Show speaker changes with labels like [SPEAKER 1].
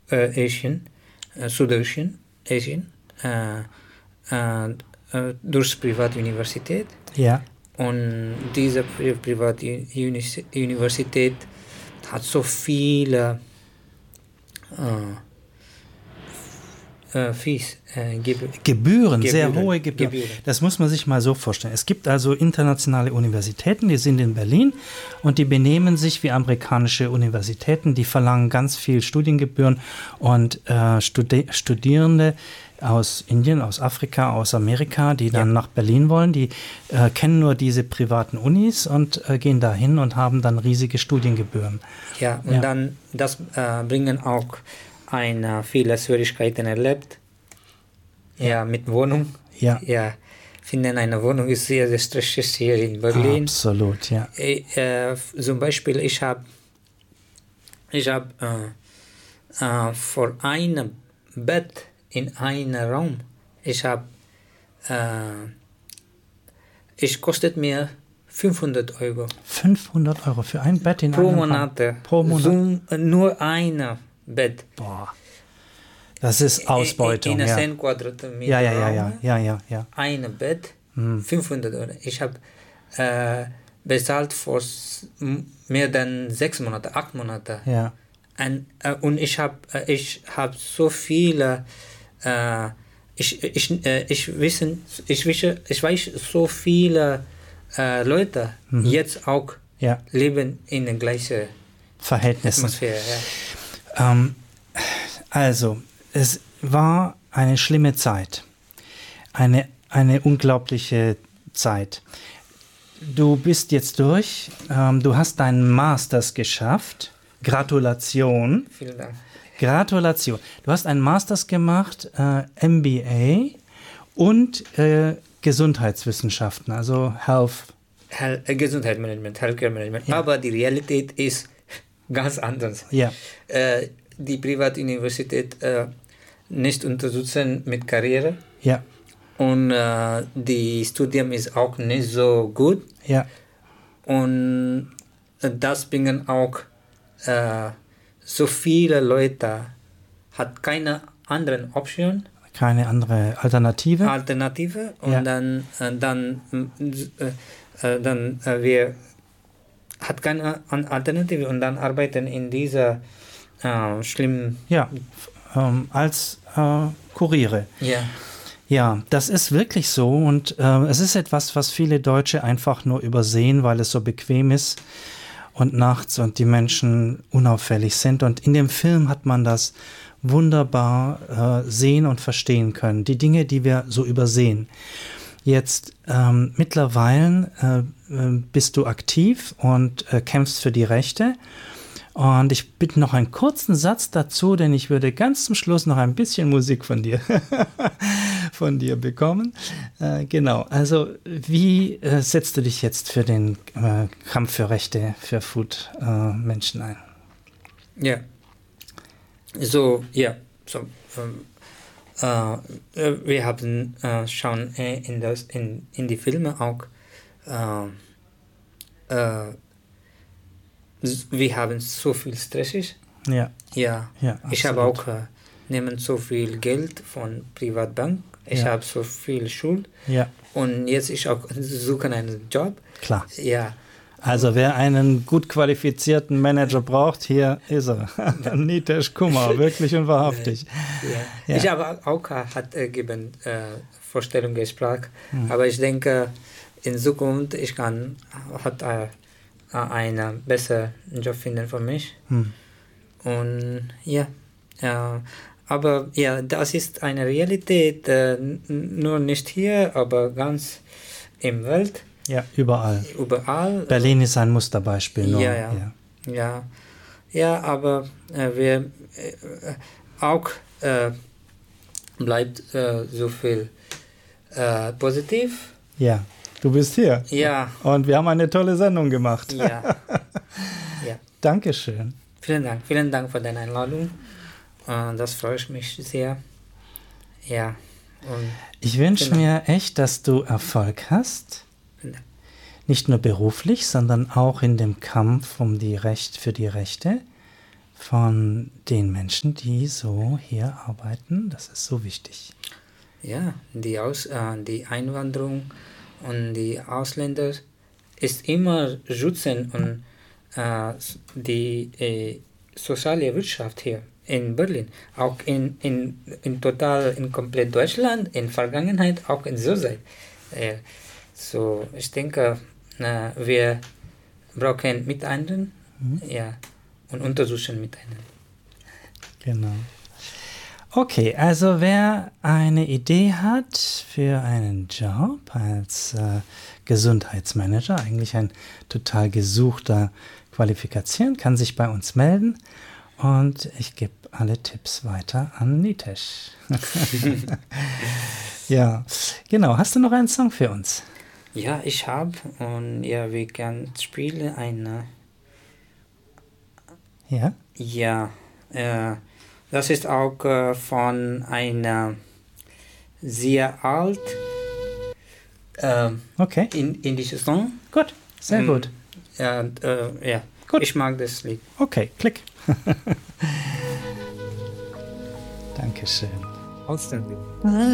[SPEAKER 1] Südostasien, durch Privatuniversität.
[SPEAKER 2] Ja.
[SPEAKER 1] Und diese Privatuniversität hat so viele Fees,
[SPEAKER 2] Gebühren, sehr hohe Gebühren. Das muss man sich mal so vorstellen. Es gibt also internationale Universitäten, die sind in Berlin und die benehmen sich wie amerikanische Universitäten. Die verlangen ganz viel Studiengebühren und Studierende aus Indien, aus Afrika, aus Amerika, die dann nach Berlin wollen, die kennen nur diese privaten Unis und gehen dahin und haben dann riesige Studiengebühren.
[SPEAKER 1] Ja, und dann das bringen auch viele Schwierigkeiten erlebt. Ja, mit Wohnung.
[SPEAKER 2] Ja.
[SPEAKER 1] Ja, finden eine Wohnung ist sehr, sehr stressig hier in Berlin.
[SPEAKER 2] Absolut, ja.
[SPEAKER 1] Zum Beispiel, ich habe vor einem Bett in einem Raum, es kostet mir 500 Euro.
[SPEAKER 2] 500 Euro für ein Bett in einem Raum? Pro Monat?
[SPEAKER 1] Nur ein Bett.
[SPEAKER 2] Boah, das ist Ausbeutung.
[SPEAKER 1] In 10 Quadratmeter
[SPEAKER 2] Ja.
[SPEAKER 1] Ein Bett, 500 Euro. Ich habe bezahlt vor mehr als 6 Monate, 8 Monate.
[SPEAKER 2] Ja.
[SPEAKER 1] Und ich hab so viele, ich weiß so viele Leute jetzt auch leben in den gleichen
[SPEAKER 2] Verhältnissen.
[SPEAKER 1] Atmosphäre. Ja.
[SPEAKER 2] Also, es war eine schlimme Zeit. Eine unglaubliche Zeit. Du bist jetzt durch. Du hast deinen Masters geschafft. Gratulation.
[SPEAKER 1] Vielen Dank.
[SPEAKER 2] Gratulation. Du hast einen Masters gemacht, MBA und Gesundheitswissenschaften, also
[SPEAKER 1] Gesundheitsmanagement, Healthcare Management. Ja. Aber die Realität ist ganz anders.
[SPEAKER 2] Ja.
[SPEAKER 1] Die Privatuniversität nicht unterstützen mit Karriere.
[SPEAKER 2] Ja.
[SPEAKER 1] Und die Studium ist auch nicht so gut.
[SPEAKER 2] Ja.
[SPEAKER 1] Und das bringen auch so viele Leute hat keine anderen Option.
[SPEAKER 2] Keine andere Alternative.
[SPEAKER 1] Und dann wir hat keine Alternative und dann arbeiten in dieser schlimmen...
[SPEAKER 2] Ja, als Kuriere.
[SPEAKER 1] Ja.
[SPEAKER 2] Ja, das ist wirklich so und es ist etwas, was viele Deutsche einfach nur übersehen, weil es so bequem ist und nachts und die Menschen unauffällig sind. Und in dem Film hat man das wunderbar sehen und verstehen können. Die Dinge, die wir so übersehen. Jetzt mittlerweile bist du aktiv und kämpfst für die Rechte. Und ich bitte noch einen kurzen Satz dazu, denn ich würde ganz zum Schluss noch ein bisschen Musik von dir bekommen. Genau, also wie setzt du dich jetzt für den Kampf für Rechte für Food-Menschen ein?
[SPEAKER 1] Ja, wir haben schon in die Filme auch wir haben so viel stressig.
[SPEAKER 2] Ja.
[SPEAKER 1] Ich habe auch nehmen so viel Geld von Privatbank. Ich habe so viel Schuld.
[SPEAKER 2] Ja.
[SPEAKER 1] Und jetzt ich auch suche einen Job.
[SPEAKER 2] Klar.
[SPEAKER 1] Ja.
[SPEAKER 2] Also wer einen gut qualifizierten Manager braucht, hier ist er. Nitesh Kumar, wirklich und wahrhaftig.
[SPEAKER 1] Ja. Ich habe auch gegeben Vorstellungsgespräch, aber ich denke, in Zukunft ich kann einen besseren Job finden für mich. Und aber ja, das ist eine Realität, nur nicht hier, aber ganz im Welt.
[SPEAKER 2] Ja, überall.
[SPEAKER 1] Überall.
[SPEAKER 2] Berlin ist ein Musterbeispiel. Nur.
[SPEAKER 1] Ja, aber wir auch bleibt so viel positiv.
[SPEAKER 2] Ja, du bist hier.
[SPEAKER 1] Ja.
[SPEAKER 2] Und wir haben eine tolle Sendung gemacht.
[SPEAKER 1] Ja.
[SPEAKER 2] Dankeschön.
[SPEAKER 1] Vielen Dank für deine Einladung. Das freut mich sehr. Ja. Und
[SPEAKER 2] ich wünsche mir echt, dass du Erfolg hast. Nicht nur beruflich, sondern auch in dem Kampf für die Rechte von den Menschen, die so hier arbeiten. Das ist so wichtig.
[SPEAKER 1] Ja, die Einwanderung und die Ausländer ist immer schützen und die soziale Wirtschaft hier in Berlin, auch in komplett Deutschland, in Vergangenheit, auch in Zurzeit. So, ich denke, wir brauchen miteinander, ja, und untersuchen miteinander.
[SPEAKER 2] Genau. Okay, also wer eine Idee hat für einen Job als Gesundheitsmanager, eigentlich ein total gesuchter Qualifikation, kann sich bei uns melden und ich gebe alle Tipps weiter an Nitesh. Ja, genau. Hast du noch einen Song für uns?
[SPEAKER 1] Ja, ich habe und ja, wir können spielen eine.
[SPEAKER 2] Ja?
[SPEAKER 1] Ja, das ist auch von einer sehr alt
[SPEAKER 2] Okay.
[SPEAKER 1] indische Song.
[SPEAKER 2] Gut, sehr gut.
[SPEAKER 1] Ja,
[SPEAKER 2] Gut.
[SPEAKER 1] Ich mag das Lied.
[SPEAKER 2] Okay, klick. Dankeschön.
[SPEAKER 1] Outstanding.